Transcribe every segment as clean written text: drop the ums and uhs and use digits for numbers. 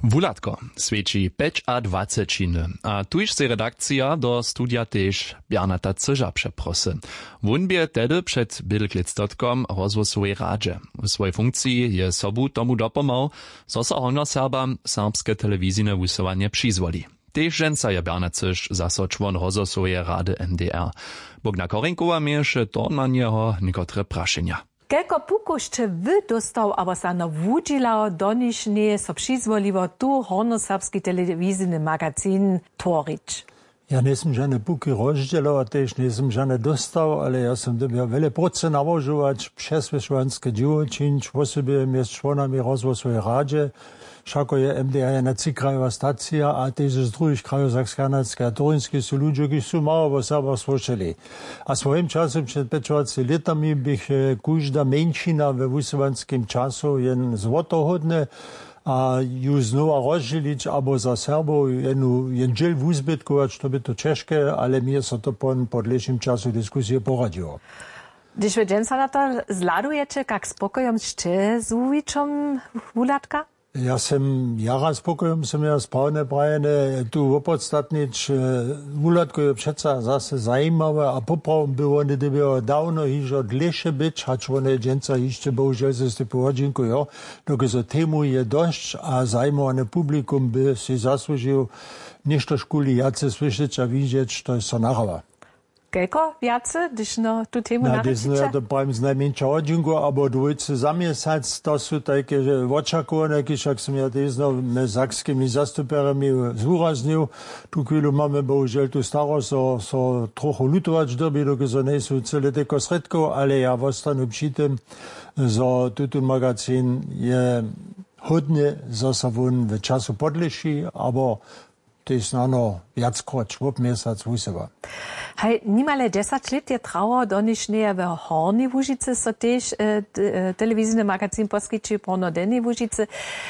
Wulatko svědčí 25. A tuž se redakcja do studia tež Bernata Cyža přeprosy. Wón bě tedy před bydlklictotkom rozhłosuje radźe. W swojej funkcji je sobu tomu dopomał, so so honor Serbam serbske telewizijne wysyłanie przyzwoli. Tež ženca je Bernat Cyž zaso čłon rozhłosuje rady MDR. Bogna Korinkowa mieše to na nieho niekotre prašenja. Kelko pukošće wy dostał, abo sa no wudźilao donišnie so přizvolivo tu hornoserbski telewizijny magazin tvorić. Ja nisam žene puki rozdzielał, a też nisam žene dostał, ale ja sam dobiał wiele proce nałożować, przesłyszovanske dzieło czynić, w osobie jest członami rozhłosuje radzie. Všako je MDR na krajová stacija, a też z drugich krajów Saksko-Kanadske a Torinske sú ľudia, ktorí sú malo vo Serbách slušali. A svojím časom před 25 letami bych každá menšina ve vysovanském času jen zvotohodne a ju znova rozděliť, abo za Serbov jen žel vuzbytkovať, to by to češké, ale mi sa to po podlejším času diskusie poradilo. Když vy dženca na to zladujete, jak spokojom ste s uvičom Wulatka? Ja sam jara spokojom sam ja správne prajene tu opodstatnič. Wulatko je přeca zase zajímavé a popravom było nie było dawno hižo dlejšie byť, hač one dženca ešte bohužel se ste po hodinku, jo. Dokizo tému je dosť a zajímavé publikum by si zaslužil nešto škuli jace slyšeć a vidieť, to je so narava. Kelko viace, když no tu tému narečíte? No, to pravím z najmenšia hodinku, abo dvojce za mjesac, to sú také očakované, keď som ja týzno s sakskými zastuperami zúraznil. Tu chvíľu máme bohužel tu starosť, so trochu lutovač doby, dokizo nie sú celé teko sredkov, ale ja ostanu pri tým, že tutun magazín je hodne zasa von v času podleší, abo to je snano viackrát švop mjesac vyseva. Hej, nimale 10 let je trauer donišnie v Hornej Łužice, so tež telewizijny magazin poskyči porno Dennej Łužice.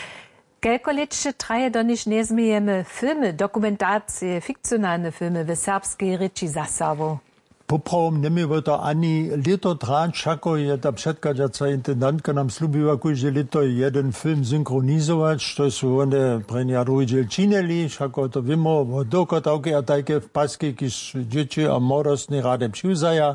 Kelko let še traje donišnie zmijemy filmy, dokumentacje, fikcjonalne filmy w serbskiej ryči zasavu? Popravom nemýva to ani leto trán, všako je ta předkaďaca intendantka nám slúbila každé leto jeden film synchronizovať, to sú one pre ňa druhý diel činili, všako to vimo, dokotavky a tajke v pasky, když deti a morostní rade přiuzaja.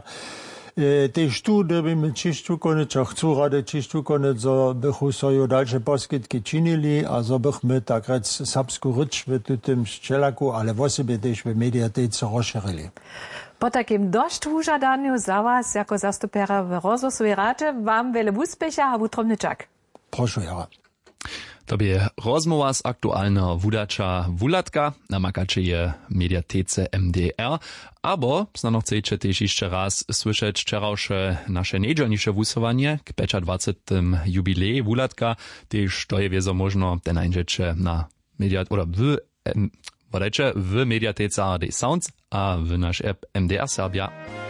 Tež tu dobíme čišťu konec, a chcú rade čišťu konec, zo bychu svoju dalšie poskytky činili a zo bychme tak rec serbskú ryč v tutym ščelaku, ale v osobie tež v mediatéce rozšerili. Po takim dość wużadaniu za was, jako zastupera w rozhłosovej radzie, wam wiele úspecha a wutromny čak. Proszę, ja. To by rozmowa z aktualnego wudacza Wulatka na makacie mediatece MDR, abo znano chcecie też jeszcze raz słyszeć wczorajsze nasze niedzielniejsze wysuwanie k 25. jubilei Wulatka, też to je wiezo można ten najdziecie na w mediatece ARD Sounds a w nasz app MDR Serbia.